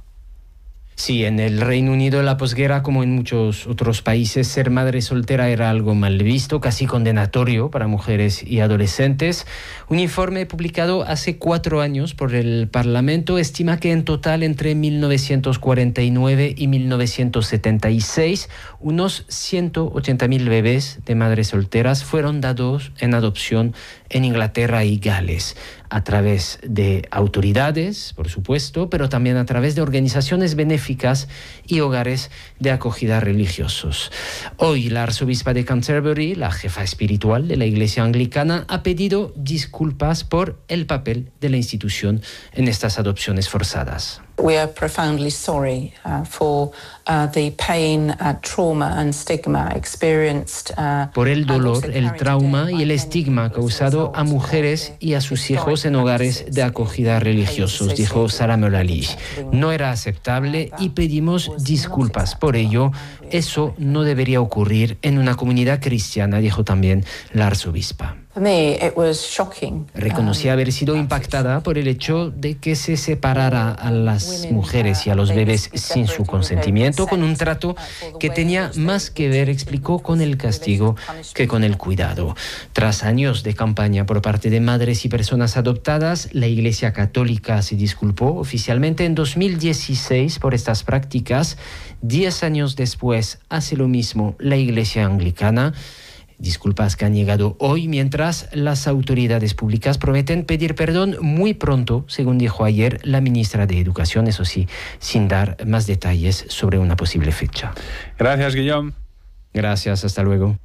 W: Sí, en el Reino Unido, en la posguerra, como en muchos otros países, ser madre soltera era algo mal visto, casi condenatorio para mujeres y adolescentes. Un informe publicado hace cuatro años por el Parlamento estima que en total, entre mil novecientos cuarenta y nueve y mil novecientos setenta y seis, unos ciento ochenta mil bebés de madres solteras fueron dados en adopción en Inglaterra y Gales, a través de autoridades, por supuesto, pero también a través de organizaciones benéficas y hogares de acogida religiosos. Hoy la arzobispa de Canterbury, la jefa espiritual de la Iglesia Anglicana, ha pedido disculpas por el papel de la institución en estas adopciones forzadas.
C: We are profoundly sorry uh, for uh, the pain, uh, trauma and stigma experienced. Uh,
W: por el dolor, el trauma y el estigma causado a mujeres y a sus hijos en hogares de acogida religiosos, dijo Sarah Mullally. No era aceptable y pedimos disculpas por ello. Eso no debería ocurrir en una comunidad cristiana, dijo también la arzobispa. Reconocía haber sido impactada por el hecho de que se separara a las mujeres y a los bebés sin su consentimiento, con un trato que tenía más que ver, explicó, con el castigo que con el cuidado. Tras años de campaña por parte de madres y personas adoptadas, la Iglesia Católica se disculpó oficialmente en dos mil dieciséis por estas prácticas. Diez años después hace lo mismo la Iglesia Anglicana. Disculpas que han llegado hoy, mientras las autoridades públicas prometen pedir perdón muy pronto, según dijo ayer la ministra de Educación, eso sí, sin dar más detalles sobre una posible fecha.
A: Gracias, Guillaume.
W: Gracias, hasta luego.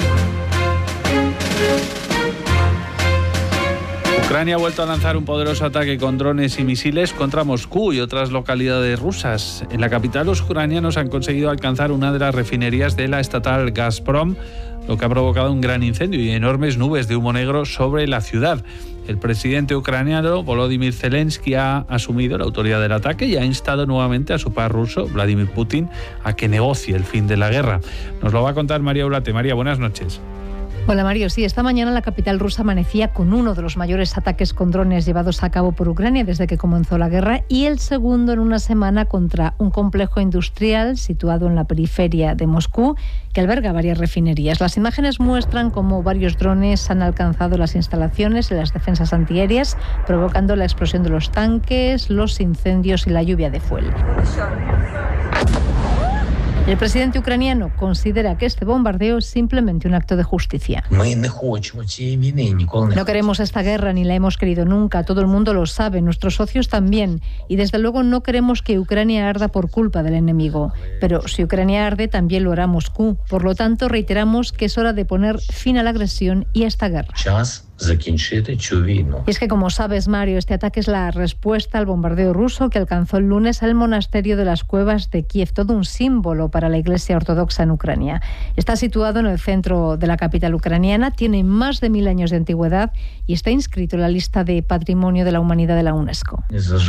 A: Ucrania ha vuelto a lanzar un poderoso ataque con drones y misiles contra Moscú y otras localidades rusas. En la capital, los ucranianos han conseguido alcanzar una de las refinerías de la estatal Gazprom, lo que ha provocado un gran incendio y enormes nubes de humo negro sobre la ciudad. El presidente ucraniano Volodymyr Zelensky ha asumido la autoridad del ataque y ha instado nuevamente a su par ruso, Vladimir Putin, a que negocie el fin de la guerra. Nos lo va a contar María Ulate. María, buenas noches.
D: Hola Mario, sí, esta mañana la capital rusa amanecía con uno de los mayores ataques con drones llevados a cabo por Ucrania desde que comenzó la guerra y el segundo en una semana contra un complejo industrial situado en la periferia de Moscú que alberga varias refinerías. Las imágenes muestran cómo varios drones han alcanzado las instalaciones y las defensas antiaéreas, provocando la explosión de los tanques, los incendios y la lluvia de fuel. El presidente ucraniano considera que este bombardeo es simplemente un acto de justicia. No queremos esta guerra ni la hemos querido nunca, todo el mundo lo sabe, nuestros socios también, y desde luego no queremos que Ucrania arda por culpa del enemigo. Pero si Ucrania arde, también lo hará Moscú. Por lo tanto, reiteramos que es hora de poner fin a la agresión y a esta guerra. Y es que, como sabes, Mario, este ataque es la respuesta al bombardeo ruso que alcanzó el lunes el monasterio de las Cuevas de Kiev, todo un símbolo para la Iglesia Ortodoxa en Ucrania. Está situado en el centro de la capital ucraniana, tiene más de mil años de antigüedad y está inscrito en la lista de Patrimonio de la Humanidad de la UNESCO.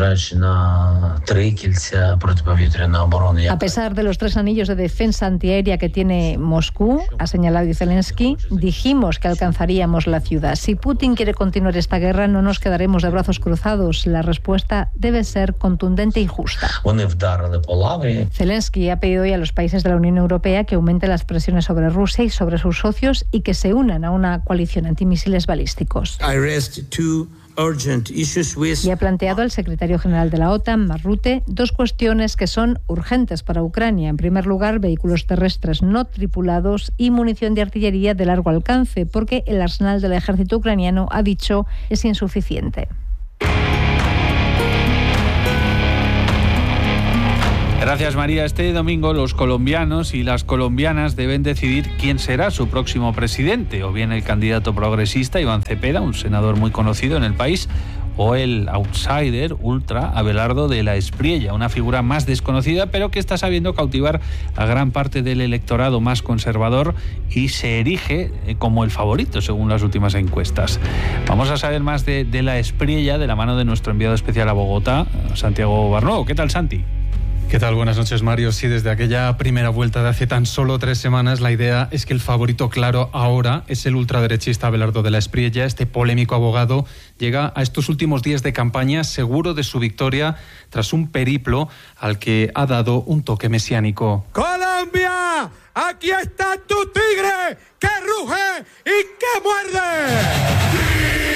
D: A pesar de los tres anillos de defensa antiaérea que tiene Moscú, ha señalado Zelensky, dijimos que alcanzaríamos la ciudad. Si Putin quiere continuar esta guerra, no nos quedaremos de brazos cruzados. La respuesta debe ser contundente y justa. Zelensky ha pedido hoy a los países de la Unión Europea que aumenten las presiones sobre Rusia y sobre sus socios y que se unan a una coalición antimisiles balísticos. Y ha planteado al secretario general de la OTAN, Mark Rutte, dos cuestiones que son urgentes para Ucrania. En primer lugar, vehículos terrestres no tripulados y munición de artillería de largo alcance, porque el arsenal del ejército ucraniano, ha dicho, es insuficiente.
A: Gracias, María. Este domingo los colombianos y las colombianas deben decidir quién será su próximo presidente, o bien el candidato progresista Iván Cepeda, un senador muy conocido en el país, o el outsider ultra Abelardo de la Espriella, una figura más desconocida pero que está sabiendo cautivar a gran parte del electorado más conservador y se erige como el favorito según las últimas encuestas. Vamos a saber más de, de la Espriella de la mano de nuestro enviado especial a Bogotá, Santiago Barnó. ¿Qué tal, Santi?
F: ¿Qué tal? Buenas noches, Mario. Sí, desde aquella primera vuelta de hace tan solo tres semanas, la idea es que el favorito claro ahora es el ultraderechista Abelardo de la Espriella. Este polémico abogado llega a estos últimos días de campaña seguro de su victoria tras un periplo al que ha dado un toque mesiánico.
G: ¡Colombia! ¡Aquí está tu tigre que ruge y que muerde!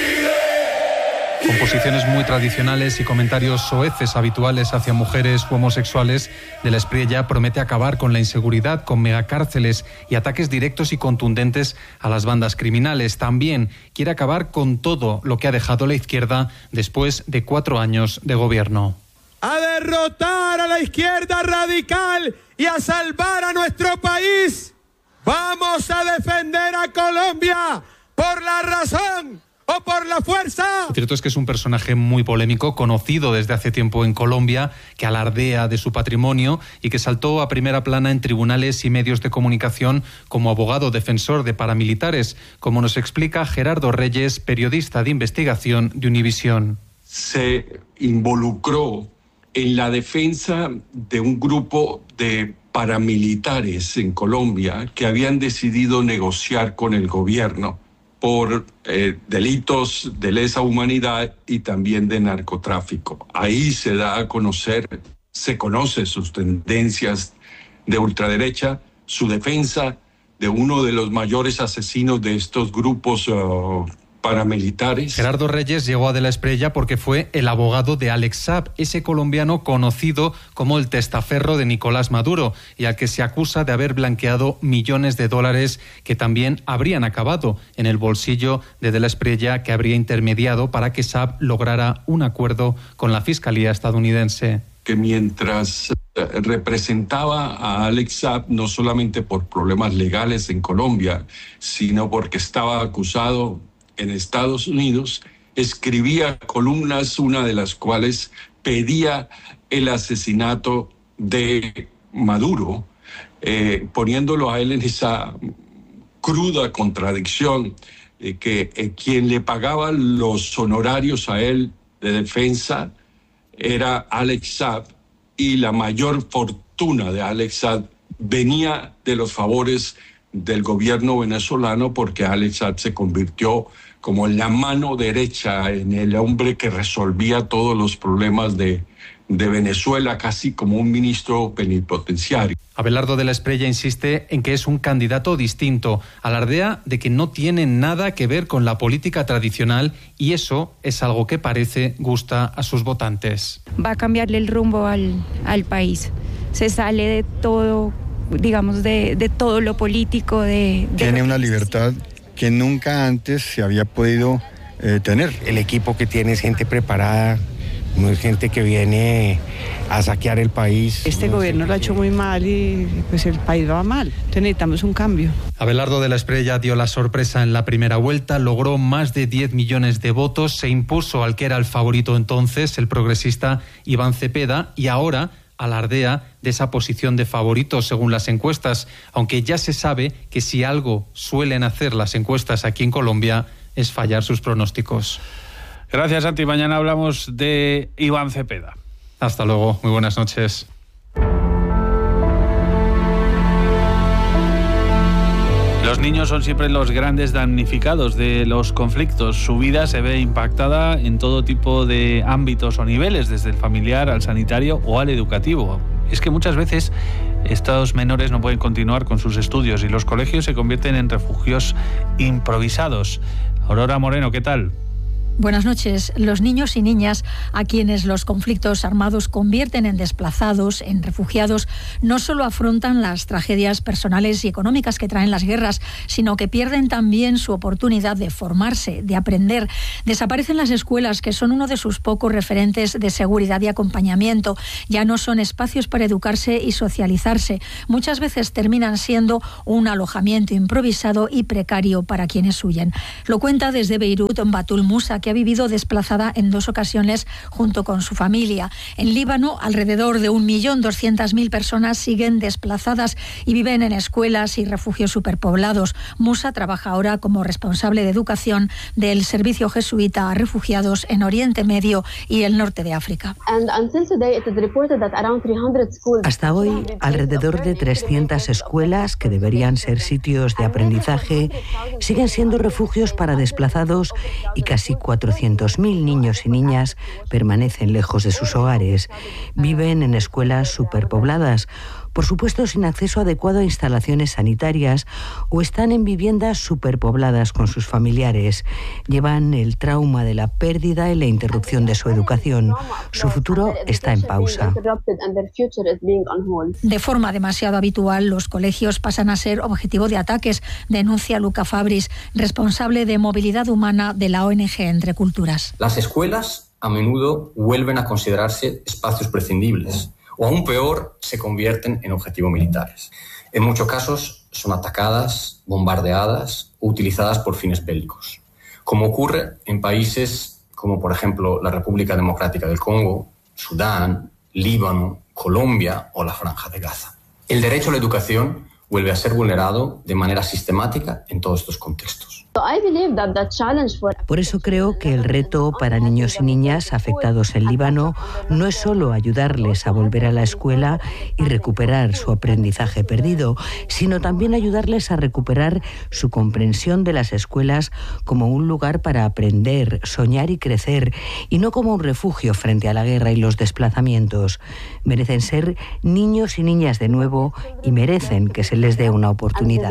F: Con posiciones muy tradicionales y comentarios soeces habituales hacia mujeres u homosexuales, de la Espriella promete acabar con la inseguridad, con megacárceles y ataques directos y contundentes a las bandas criminales. También quiere acabar con todo lo que ha dejado la izquierda después de cuatro años de gobierno.
G: A derrotar a la izquierda radical y a salvar a nuestro país. Vamos a defender a Colombia por la razón o por la fuerza.
F: Lo cierto es que es un personaje muy polémico, conocido desde hace tiempo en Colombia, que alardea de su patrimonio y que saltó a primera plana en tribunales y medios de comunicación como abogado defensor de paramilitares, como nos explica Gerardo Reyes, periodista de investigación de Univisión.
H: Se involucró en la defensa de un grupo de paramilitares en Colombia que habían decidido negociar con el gobierno por eh, delitos de lesa humanidad y también de narcotráfico. Ahí se da a conocer, se conoce sus tendencias de ultraderecha, su defensa de uno de los mayores asesinos de estos grupos uh, paramilitares.
F: Gerardo Reyes llegó a De la Espriella porque fue el abogado de Alex Saab, ese colombiano conocido como el testaferro de Nicolás Maduro y al que se acusa de haber blanqueado millones de dólares que también habrían acabado en el bolsillo de De la Espriella, que habría intermediado para que Saab lograra un acuerdo con la Fiscalía estadounidense.
H: Que mientras representaba a Alex Saab, no solamente por problemas legales en Colombia, sino porque estaba acusado en Estados Unidos, escribía columnas, una de las cuales pedía el asesinato de Maduro, eh, poniéndolo a él en esa cruda contradicción, eh, que eh, quien le pagaba los honorarios a él de defensa era Alex Saab, y la mayor fortuna de Alex Saab venía de los favores del gobierno venezolano, porque Alex Saab se convirtió como la mano derecha, en el hombre que resolvía todos los problemas de, de Venezuela, casi como un ministro plenipotenciario.
F: Abelardo de la Espriella insiste en que es un candidato distinto, alardea de que no tiene nada que ver con la política tradicional y eso es algo que parece gusta a sus votantes.
X: Va a cambiarle el rumbo al, al país, se sale de todo, digamos, de, de todo lo político. De, de
Y: Tiene una libertad que nunca antes se había podido eh, tener.
Z: El equipo que tiene es gente preparada,
E: no es gente que viene a saquear el país.
I: Este gobierno lo ha hecho muy mal y pues el país va mal, entonces necesitamos un cambio.
F: Abelardo de la Espriella dio la sorpresa en la primera vuelta, logró más de diez millones de votos, se impuso al que era el favorito entonces, el progresista Iván Cepeda, y ahora alardea de esa posición de favorito según las encuestas, aunque ya se sabe que si algo suelen hacer las encuestas aquí en Colombia es fallar sus pronósticos.
A: Gracias, Santi. Mañana hablamos de Iván Cepeda.
F: Hasta luego. Muy buenas noches.
A: Los niños son siempre los grandes damnificados de los conflictos. Su vida se ve impactada en todo tipo de ámbitos o niveles, desde el familiar al sanitario o al educativo. Es que muchas veces estos menores no pueden continuar con sus estudios y los colegios se convierten en refugios improvisados. Aurora Moreno, ¿qué tal?
J: Buenas noches. Los niños y niñas a quienes los conflictos armados convierten en desplazados, en refugiados, no solo afrontan las tragedias personales y económicas que traen las guerras, sino que pierden también su oportunidad de formarse, de aprender. Desaparecen las escuelas, que son uno de sus pocos referentes de seguridad y acompañamiento. Ya no son espacios para educarse y socializarse. Muchas veces terminan siendo un alojamiento improvisado y precario para quienes huyen. Lo cuenta desde Beirut Batul Musa, que ha vivido desplazada en dos ocasiones junto con su familia. En Líbano, alrededor de un millón doscientas mil personas siguen desplazadas y viven en escuelas y refugios superpoblados. Musa trabaja ahora como responsable de educación del Servicio Jesuita a Refugiados en Oriente Medio y el norte de África.
K: Hasta hoy, alrededor de trescientas escuelas, que deberían ser sitios de aprendizaje, siguen siendo refugios para desplazados y casi cuatrocientos mil niños y niñas permanecen lejos de sus hogares. Viven en escuelas superpobladas, por supuesto sin acceso adecuado a instalaciones sanitarias, o están en viviendas superpobladas con sus familiares. Llevan el trauma de la pérdida y la interrupción de su educación. Su futuro está en pausa.
J: De forma demasiado habitual, los colegios pasan a ser objetivo de ataques, denuncia Luca Fabris, responsable de movilidad humana de la O N G Entre Culturas.
M: Las escuelas a menudo vuelven a considerarse espacios prescindibles, o aún peor, se convierten en objetivos militares. En muchos casos son atacadas, bombardeadas o utilizadas por fines bélicos, como ocurre en países como, por ejemplo, la República Democrática del Congo, Sudán, Líbano, Colombia o la Franja de Gaza. El derecho a la educación vuelve a ser vulnerado de manera sistemática en todos estos contextos.
K: Por eso creo que el reto para niños y niñas afectados en Líbano no es solo ayudarles a volver a la escuela y recuperar su aprendizaje perdido, sino también ayudarles a recuperar su comprensión de las escuelas como un lugar para aprender, soñar y crecer, y no como un refugio frente a la guerra y los desplazamientos. Merecen ser niños y niñas de nuevo y merecen que se les dé una oportunidad.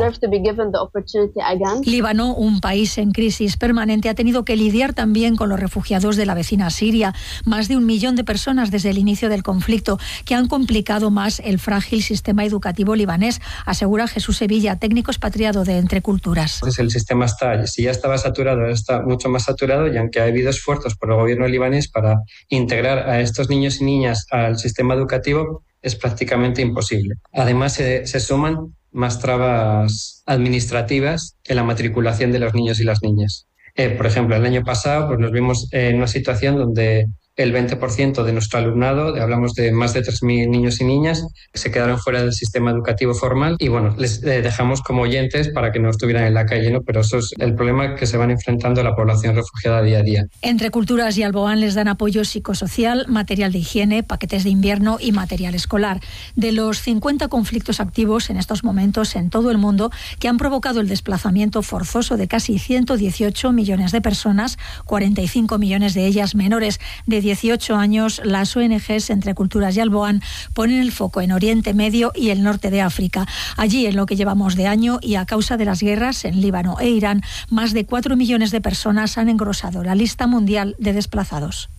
J: Líbano, un país en crisis permanente, ha tenido que lidiar también con los refugiados de la vecina Siria. Más de un millón de personas desde el inicio del conflicto, que han complicado más el frágil sistema educativo libanés, asegura Jesús Sevilla, técnico expatriado de Entre Culturas.
Z: Pues el sistema está, si ya estaba saturado, ahora está mucho más saturado, y aunque ha habido esfuerzos por el gobierno libanés para integrar a estos niños y niñas al sistema educativo, es prácticamente imposible. Además, se, se suman más trabas administrativas en la matriculación de los niños y las niñas. Eh, por ejemplo, el año pasado pues nos vimos en una situación donde el veinte por ciento de nuestro alumnado, hablamos de más de tres mil niños y niñas, se quedaron fuera del sistema educativo formal, y bueno, les eh, dejamos como oyentes para que no estuvieran en la calle, ¿no? Pero eso es el problema que se van enfrentando la población refugiada día a día.
J: Entre Culturas y Alboan les dan apoyo psicosocial, material de higiene, paquetes de invierno y material escolar. De los cincuenta conflictos activos en estos momentos en todo el mundo, que han provocado el desplazamiento forzoso de casi ciento dieciocho millones de personas, cuarenta y cinco millones de ellas menores de dieciocho años, las O N Ges Entre Culturas y Alboan ponen el foco en Oriente Medio y el norte de África. Allí, en lo que llevamos de año y a causa de las guerras en Líbano e Irán, más de cuatro millones de personas han engrosado la lista mundial de desplazados.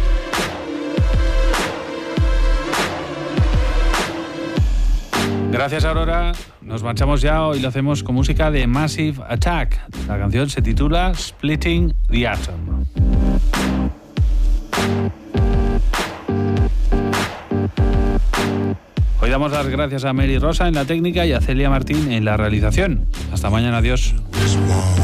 A: Gracias, Aurora. Nos marchamos ya. Hoy lo hacemos con música de Massive Attack. La canción se titula Splitting the Atom. Hoy damos las gracias a Mary Rosa en la técnica y a Celia Martín en la realización. Hasta mañana, adiós.